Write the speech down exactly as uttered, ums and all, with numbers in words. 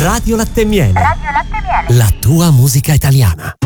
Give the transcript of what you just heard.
Radio Latte e Miele. Radio Latte e Miele. La tua musica italiana.